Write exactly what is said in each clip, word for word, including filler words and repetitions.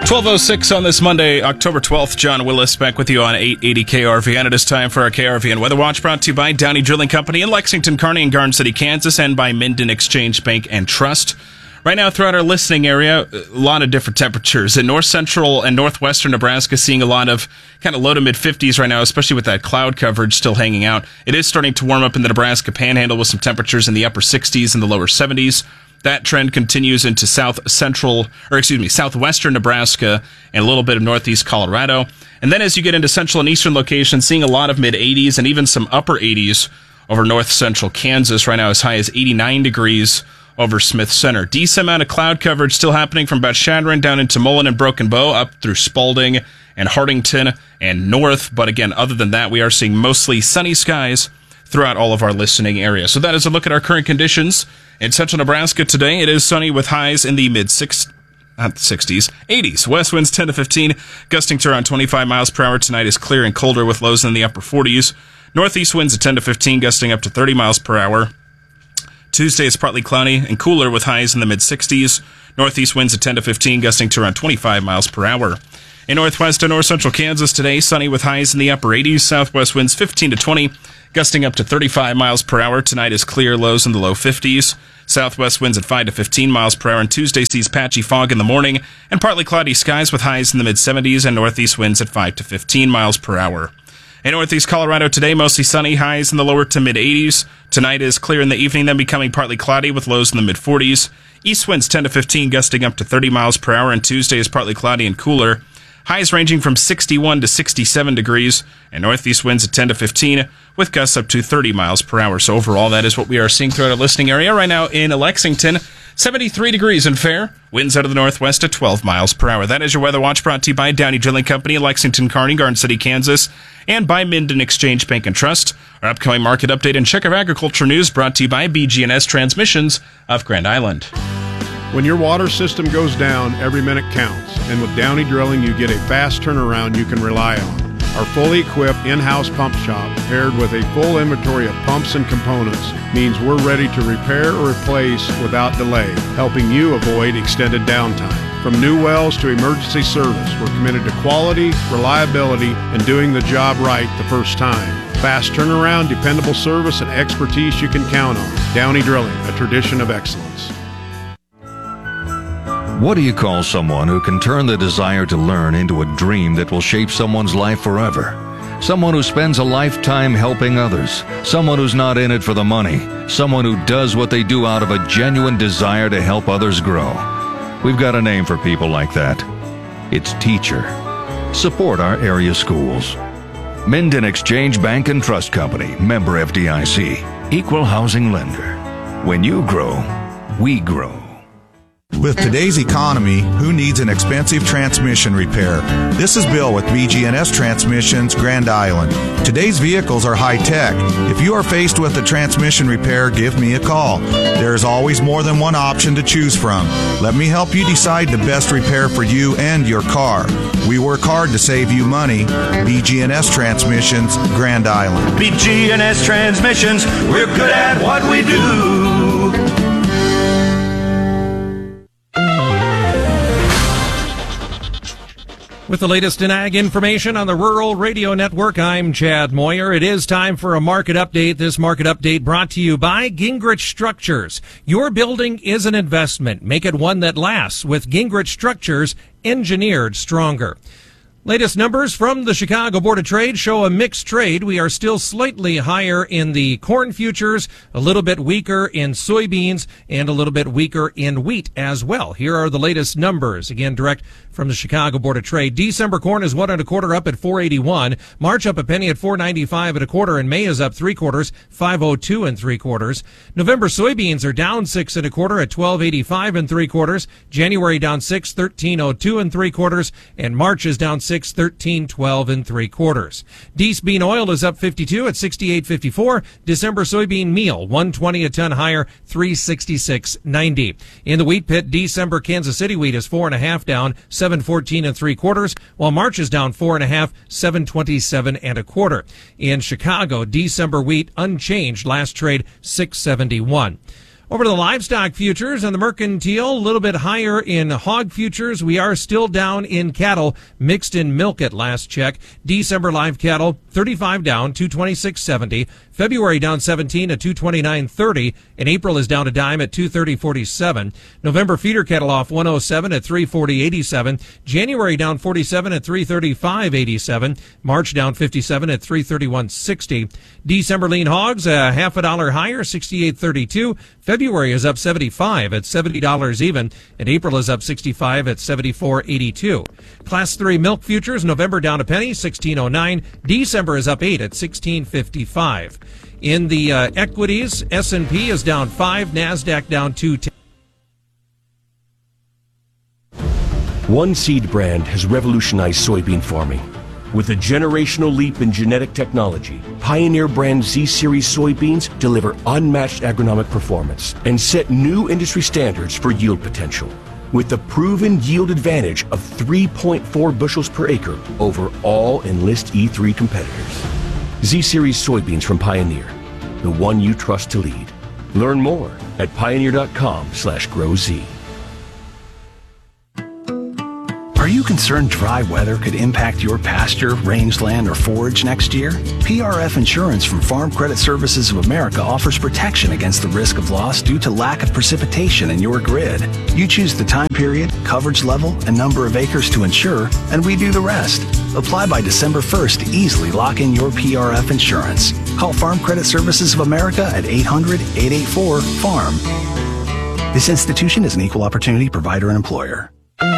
twelve oh six on this Monday, October twelfth. John Willis back with you on eight eighty K R V N. It is time for our K R V N Weather Watch, brought to you by Downey Drilling Company in Lexington, Kearney, and Garden City, Kansas, and by Minden Exchange Bank and Trust. Right now, throughout our listening area, a lot of different temperatures. In north central and northwestern Nebraska, seeing a lot of kind of low to mid fifties right now, especially with that cloud coverage still hanging out. It is starting to warm up in the Nebraska Panhandle with some temperatures in the upper sixties and the lower seventies. That trend continues into south central, or excuse me, southwestern Nebraska and a little bit of northeast Colorado. And then as you get into central and eastern locations, seeing a lot of mid eighties and even some upper eighties over north central Kansas right now, as high as eighty-nine degrees over Smith Center. Decent amount of cloud coverage still happening from Beth Chadron down into Mullen and Broken Bow, up through Spalding and Hardington and north. But again, other than that, we are seeing mostly sunny skies throughout all of our listening areas. So that is a look at our current conditions. In central Nebraska today, it is sunny with highs in the mid-sixties, not sixties, eighties. West winds ten to fifteen, gusting to around twenty-five miles per hour. Tonight is clear and colder with lows in the upper forties. Northeast winds at ten to fifteen, gusting up to thirty miles per hour. Tuesday is partly cloudy and cooler with highs in the mid-sixties. Northeast winds at ten to fifteen, gusting to around twenty-five miles per hour. In northwest and north central Kansas today, sunny with highs in the upper eighties. Southwest winds fifteen to twenty, gusting up to thirty-five miles per hour. Tonight is clear, lows in the low fifties. Southwest winds at five to fifteen miles per hour. And Tuesday sees patchy fog in the morning and partly cloudy skies with highs in the mid-seventies and northeast winds at five to fifteen miles per hour. In northeast Colorado today, mostly sunny, highs in the lower to mid-eighties. Tonight is clear in the evening, then becoming partly cloudy with lows in the mid-forties. East winds ten to fifteen, gusting up to thirty miles per hour. And Tuesday is partly cloudy and cooler. Highs ranging from sixty-one to sixty-seven degrees, and northeast winds at ten to fifteen, with gusts up to thirty miles per hour. So overall, that is what we are seeing throughout our listening area. Right now in Lexington, seventy-three degrees and fair. Winds out of the northwest at twelve miles per hour. That is your Weather Watch, brought to you by Downey Drilling Company in Lexington, Kearney, Garden City, Kansas, and by Minden Exchange Bank and Trust. Our upcoming market update and check of agriculture news brought to you by B G and S Transmissions of Grand Island. When your water system goes down, every minute counts. And with Downey Drilling, you get a fast turnaround you can rely on. Our fully equipped in-house pump shop, paired with a full inventory of pumps and components, means we're ready to repair or replace without delay, helping you avoid extended downtime. From new wells to emergency service, we're committed to quality, reliability, and doing the job right the first time. Fast turnaround, dependable service, and expertise you can count on. Downey Drilling, a tradition of excellence. What do you call someone who can turn the desire to learn into a dream that will shape someone's life forever? Someone who spends a lifetime helping others. Someone who's not in it for the money. Someone who does what they do out of a genuine desire to help others grow. We've got a name for people like that. It's teacher. Support our area schools. Minden Exchange Bank and Trust Company, member F D I C, equal housing lender. When you grow, we grow. With today's economy, who needs an expensive transmission repair? This is Bill with B G and S Transmissions, Grand Island. Today's vehicles are high-tech. If you are faced with a transmission repair, give me a call. There is always more than one option to choose from. Let me help you decide the best repair for you and your car. We work hard to save you money. B G and S Transmissions, Grand Island. B G and S Transmissions, we're good at what we do. With the latest in ag information on the Rural Radio Network, I'm Chad Moyer. It is time for a market update. This market update brought to you by Gingrich Structures. Your building is an investment. Make it one that lasts with Gingrich Structures, engineered stronger. Latest numbers from the Chicago Board of Trade show a mixed trade. We are still slightly higher in the corn futures, a little bit weaker in soybeans, and a little bit weaker in wheat as well. Here are the latest numbers. Again, direct from the Chicago Board of Trade. December corn is one and a quarter up at four eighty-one. March up a penny at four ninety-five and a quarter, and May is up three quarters, five oh two and three quarters. November soybeans are down six and a quarter at twelve eighty-five and three quarters. January down six, thirteen oh two and three quarters, and March is down six, thirteen twelve and three quarters. Dees bean oil is up fifty-two at sixty-eight fifty-four. December soybean meal one twenty a ton higher, three sixty-six ninety. In the wheat pit, December Kansas City wheat is four and a half down, seven fourteen and three quarters, while March is down four and a half, seven twenty-seven and a quarter. In Chicago, December wheat unchanged, last trade six seventy-one. Over to the livestock futures and the mercantile, a little bit higher in hog futures. We are still down in cattle, mixed in milk at last check. December live cattle, thirty-five down, two twenty-six seventy. February down seventeen at two twenty-nine thirty, and April is down a dime at two thirty forty-seven. November feeder cattle off one oh seven at three forty eighty-seven. January down forty-seven at three thirty-five eighty-seven. March down fifty-seven at three thirty-one sixty. December lean hogs a half a dollar higher, sixty-eight thirty-two. February is up seventy-five at seventy dollars even, and April is up sixty-five at seventy-four eighty-two. Class three milk futures, November down a penny, sixteen oh nine. December is up eight at sixteen fifty-five. In the uh, equities, S and P is down five, NASDAQ down two ten. One seed brand has revolutionized soybean farming. With a generational leap in genetic technology, Pioneer brand Z-Series soybeans deliver unmatched agronomic performance and set new industry standards for yield potential. With the proven yield advantage of three point four bushels per acre over all Enlist E three competitors. Z-Series soybeans from Pioneer, the one you trust to lead. Learn more at pioneer.com slash grow Z. Are you concerned dry weather could impact your pasture, rangeland, or forage next year? P R F Insurance from Farm Credit Services of America offers protection against the risk of loss due to lack of precipitation in your grid. You choose the time period, coverage level, and number of acres to insure, and we do the rest. Apply by December first to easily lock in your P R F insurance. Call Farm Credit Services of America at eight hundred, eight eight four, farm. This institution is an equal opportunity provider and employer.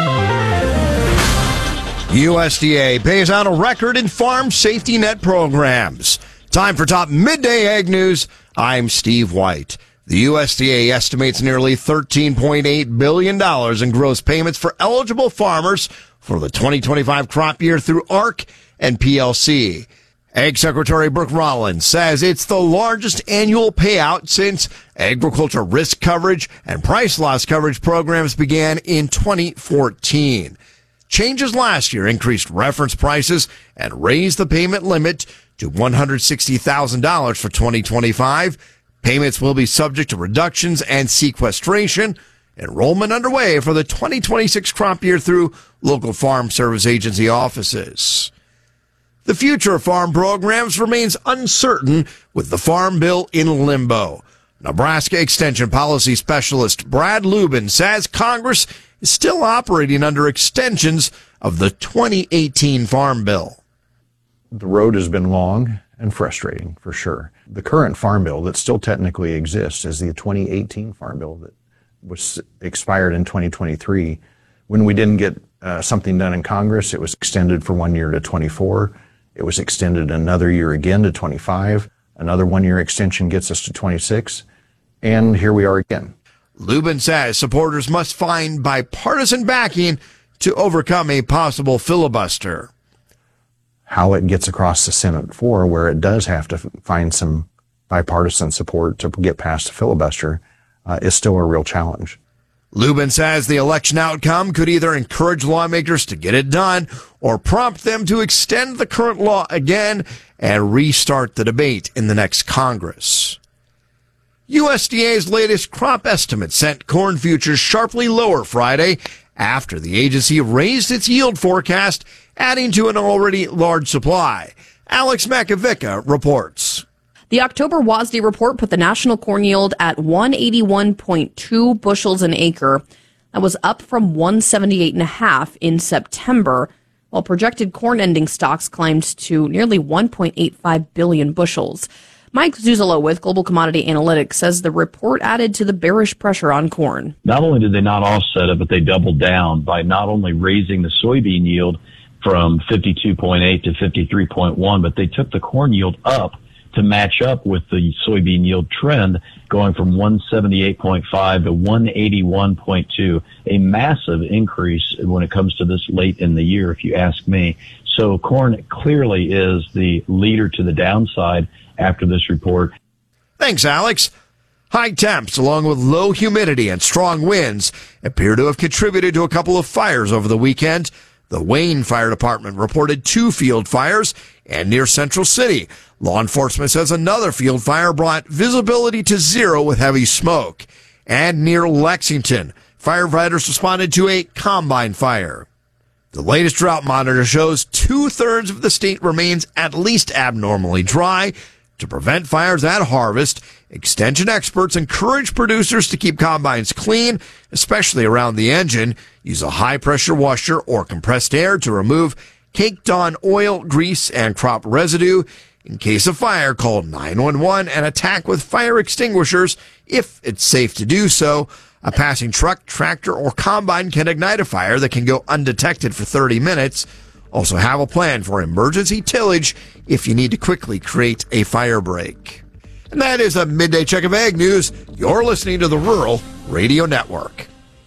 U S D A pays out a record in farm safety net programs. Time for top midday ag news. I'm Steve White. The U S D A estimates nearly thirteen point eight billion dollars in gross payments for eligible farmers for the twenty twenty-five crop year through A R C and P L C. Ag Secretary Brooke Rollins says it's the largest annual payout since agriculture risk coverage and price loss coverage programs began in twenty fourteen. Changes last year increased reference prices and raised the payment limit to one hundred sixty thousand dollars for twenty twenty-five. Payments will be subject to reductions and sequestration. Enrollment underway for the twenty twenty-six crop year through local Farm Service Agency offices. The future of farm programs remains uncertain with the Farm Bill in limbo. Nebraska Extension Policy Specialist Brad Lubin says Congress is still operating under extensions of the twenty eighteen Farm Bill. The road has been long and frustrating, for sure. The current Farm Bill that still technically exists is the twenty eighteen Farm Bill that was expired in twenty twenty-three. When we didn't get uh, something done in Congress, it was extended for one year to twenty-four. It was extended another year again to twenty-five. Another one-year extension gets us to twenty-six. And here we are again. Lubin says supporters must find bipartisan backing to overcome a possible filibuster. How it gets across the Senate floor, where it does have to find some bipartisan support to get past the filibuster, uh, is still a real challenge. Lubin says the election outcome could either encourage lawmakers to get it done or prompt them to extend the current law again and restart the debate in the next Congress. U S D A's latest crop estimate sent corn futures sharply lower Friday after the agency raised its yield forecast, adding to an already large supply. Alex Makovica reports. The October W A S D report put the national corn yield at one eighty-one point two bushels an acre. That was up from one seventy-eight point five in September, while projected corn ending stocks climbed to nearly one point eight five billion bushels. Mike Zuzolo with Global Commodity Analytics says the report added to the bearish pressure on corn. Not only did they not offset it, but they doubled down by not only raising the soybean yield from fifty-two point eight to fifty-three point one, but they took the corn yield up to match up with the soybean yield trend, going from one seventy-eight point five to one eighty-one point two, a massive increase when it comes to this late in the year, if you ask me. So corn clearly is the leader to the downside after this report. Thanks, Alex. High temps, along with low humidity and strong winds, appear to have contributed to a couple of fires over the weekend. The Wayne Fire Department reported two field fires, and near Central City, law enforcement says another field fire brought visibility to zero with heavy smoke. And near Lexington, firefighters responded to a combine fire. The latest drought monitor shows two-thirds of the state remains at least abnormally dry. To prevent fires at harvest, extension experts encourage producers to keep combines clean, especially around the engine. Use a high-pressure washer or compressed air to remove caked-on oil, grease, and crop residue. In case of fire, call nine one one and attack with fire extinguishers if it's safe to do so. A passing truck, tractor, or combine can ignite a fire that can go undetected for thirty minutes. Also have a plan for emergency tillage if you need to quickly create a fire break. And that is a midday check of Ag News. You're listening to the Rural Radio Network.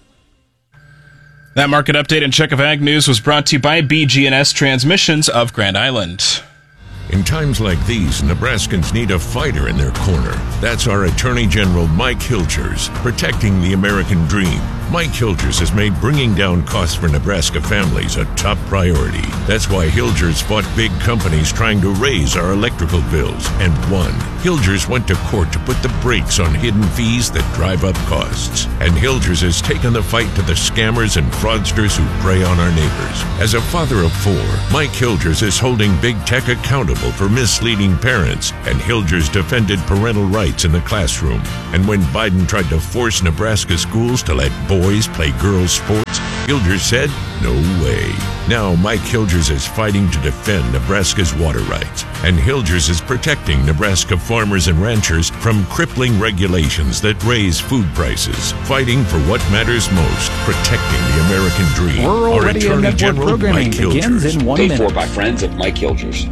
That market update and check of Ag News was brought to you by B G and S Transmissions of Grand Island. In times like these, Nebraskans need a fighter in their corner. That's our Attorney General Mike Hilgers, protecting the American dream. Mike Hilgers has made bringing down costs for Nebraska families a top priority. That's why Hilgers fought big companies trying to raise our electrical bills and won. Hilgers went to court to put the brakes on hidden fees that drive up costs. And Hilgers has taken the fight to the scammers and fraudsters who prey on our neighbors. As a father of four, Mike Hilgers is holding big tech accountable for misleading parents, and Hilgers defended parental rights in the classroom. And when Biden tried to force Nebraska schools to let boys play girls' sports, Hilgers said, no way. Now Mike Hilgers is fighting to defend Nebraska's water rights, and Hilgers is protecting Nebraska farmers and ranchers from crippling regulations that raise food prices, fighting for what matters most, protecting the American dream. Rural Our Radio Attorney Network General programming Mike begins Hilgers. in one Paid minute. for by friends of Mike Hilgers.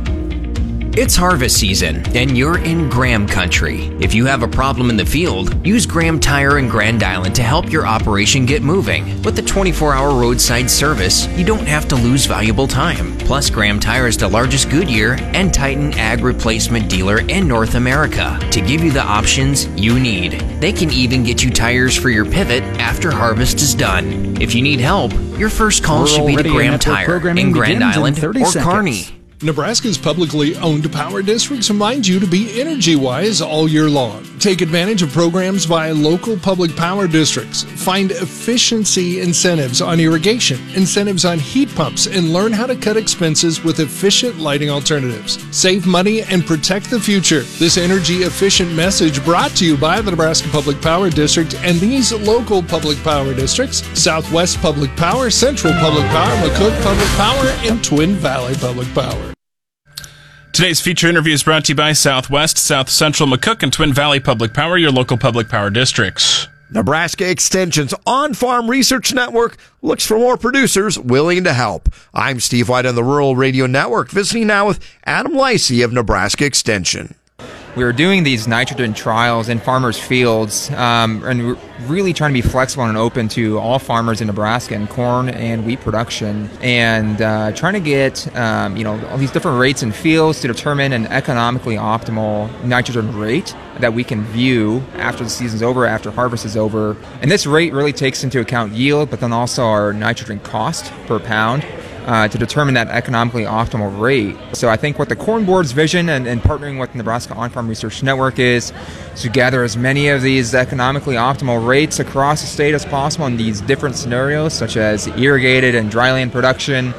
It's harvest season, and you're in Graham country. If you have a problem in the field, use Graham Tire in Grand Island to help your operation get moving. With the twenty-four hour roadside service, you don't have to lose valuable time. Plus, Graham Tire is the largest Goodyear and Titan ag replacement dealer in North America to give you the options you need. They can even get you tires for your pivot after harvest is done. If you need help, your first call Rural should be to Radio Graham Network Tire programming in Grand begins in Island thirty or seconds. Kearney. Nebraska's publicly owned power districts remind you to be energy-wise all year long. Take advantage of programs by local public power districts. Find efficiency incentives on irrigation, incentives on heat pumps, and learn how to cut expenses with efficient lighting alternatives. Save money and protect the future. This energy-efficient message brought to you by the Nebraska Public Power District and these local public power districts: Southwest Public Power, Central Public Power, McCook Public Power, and Twin Valley Public Power. Today's feature interview is brought to you by Southwest, South Central, McCook, and Twin Valley Public Power, your local public power districts. Nebraska Extension's On-Farm Research Network looks for more producers willing to help. I'm Steve White on the Rural Radio Network, visiting now with Adam Lacey of Nebraska Extension. We were doing these nitrogen trials in farmers' fields, um, and we're really trying to be flexible and open to all farmers in Nebraska in corn and wheat production, and uh, trying to get um, you know all these different rates in fields to determine an economically optimal nitrogen rate that we can view after the season's over, after harvest is over. And this rate really takes into account yield, but then also our nitrogen cost per pound. Uh, to determine that economically optimal rate. So I think what the Corn Board's vision and, and partnering with the Nebraska On-Farm Research Network is to gather as many of these economically optimal rates across the state as possible in these different scenarios, such as irrigated and dryland production,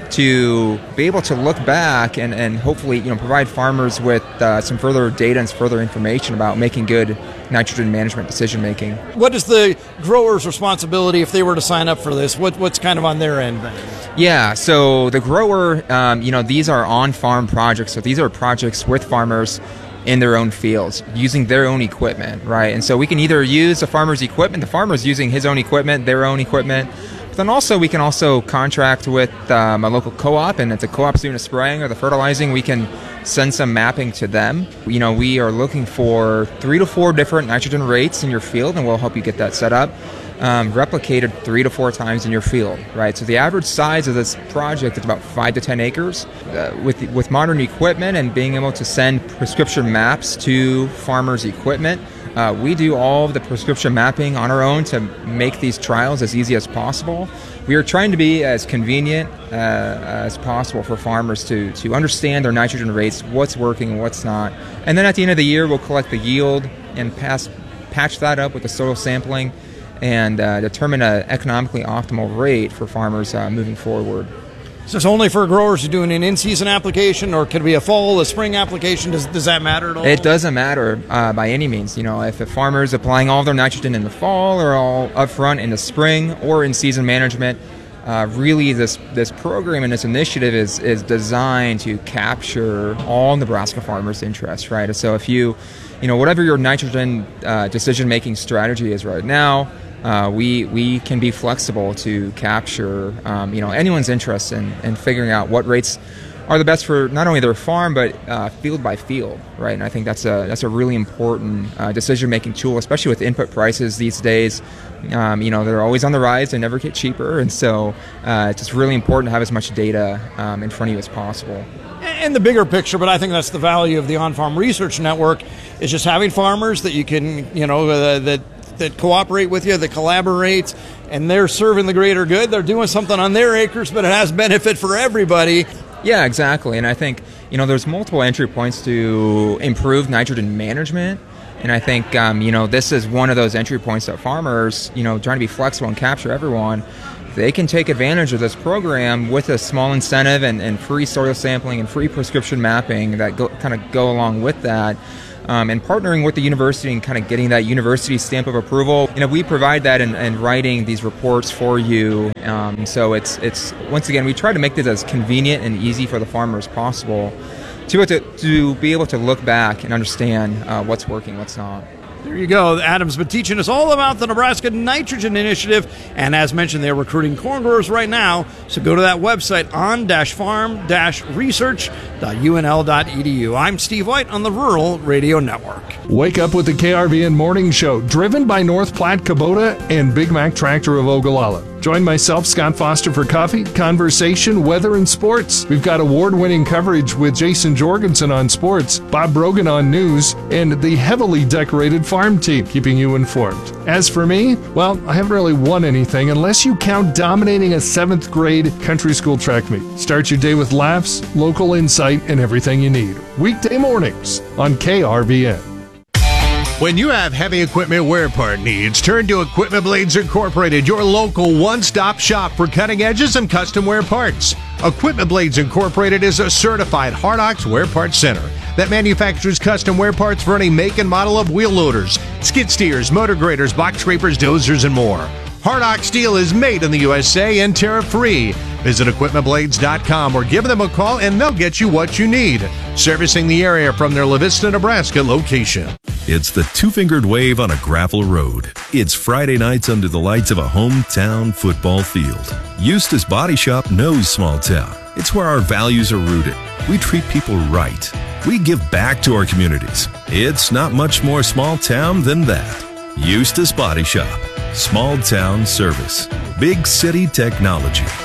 to be able to look back and, and hopefully you know provide farmers with uh, some further data and further information about making good nitrogen management decision making. What is the grower's responsibility if they were to sign up for this? What what's kind of on their end? Yeah, so the grower, um, you know, these are on-farm projects. So these are projects with farmers in their own fields, using their own equipment, right? And so we can either use the farmer's equipment, the farmer's using his own equipment, their own equipment, but then also we can also contract with um, a local co-op, and if the co-op's doing the spraying or the fertilizing, we can send some mapping to them. You know, we are looking for three to four different nitrogen rates in your field, and we'll help you get that set up. Um, replicated three to four times in your field, right? So the average size of this project is about five to ten acres. Uh, with with modern equipment and being able to send prescription maps to farmers' equipment, Uh, we do all of the prescription mapping on our own to make these trials as easy as possible. We are trying to be as convenient uh, as possible for farmers to, to understand their nitrogen rates, what's working and what's not. And then at the end of the year, we'll collect the yield and pass, patch that up with the soil sampling and uh, determine an economically optimal rate for farmers uh, moving forward. So it's only for growers who do an in-season application, or could it be a fall, a spring application? Does does that matter at all? It doesn't matter uh, by any means. You know, if a farmer is applying all of their nitrogen in the fall or all upfront in the spring or in season management, uh, really this this program and this initiative is is designed to capture all Nebraska farmers' interests, right? So if you, you know, whatever your nitrogen uh, decision-making strategy is right now, Uh, we we can be flexible to capture um, you know anyone's interest in, in figuring out what rates are the best for not only their farm but uh, field by field, right? And I think that's a that's a really important uh, decision making tool, especially with input prices these days. Um, you know they're always on the rise; they never get cheaper, and so uh, it's just really important to have as much data um, in front of you as possible. And the bigger picture, but I think that's the value of the On-Farm Research Network, is just having farmers that you can you know uh, that. that cooperate with you, that collaborate, and they're serving the greater good. They're doing something on their acres, but it has benefit for everybody. Yeah, exactly. And I think, you know, there's multiple entry points to improve nitrogen management. And I think, um, you know, this is one of those entry points that farmers, you know, trying to be flexible and capture everyone, they can take advantage of this program with a small incentive and, and free soil sampling and free prescription mapping that go, kind of go along with that. Um, and partnering with the university and kind of getting that university stamp of approval. You know, we provide that in, in writing these reports for you. Um, so it's it's once again, we try to make this as convenient and easy for the farmer as possible to to, to be able to look back and understand uh, what's working, what's not. There you go. Adam's been teaching us all about the Nebraska Nitrogen Initiative, and as mentioned, they're recruiting corn growers right now. So go to that website, on dash farm dash research dot u n l dot e d u. I'm Steve White on the Rural Radio Network. Wake up with the K R V N Morning Show, driven by North Platte Kubota and Big Mac Tractor of Ogallala. Join myself, Scott Foster, for coffee, conversation, weather, and sports. We've got award-winning coverage with Jason Jorgensen on sports, Bob Brogan on news, and the heavily decorated farm team keeping you informed. As for me, well, I haven't really won anything unless you count dominating a seventh grade country school track meet. Start your day with laughs, local insight, and everything you need. Weekday mornings on K R V N. When you have heavy equipment wear part needs, turn to Equipment Blades Incorporated, your local one-stop shop for cutting edges and custom wear parts. Equipment Blades Incorporated is a certified Hardox wear parts center that manufactures custom wear parts for any make and model of wheel loaders, skid steers, motor graders, box scrapers, dozers, and more. Hardox steel is made in the U S A and tariff-free. Visit equipment blades dot com or give them a call and they'll get you what you need. Servicing the area from their La Vista, Nebraska location. It's the two-fingered wave on a gravel road. It's Friday nights under the lights of a hometown football field. Eustace Body Shop knows small town. It's where our values are rooted. We treat people right. We give back to our communities. It's not much more small town than that. Eustace Body Shop. Small town service. Big city technology.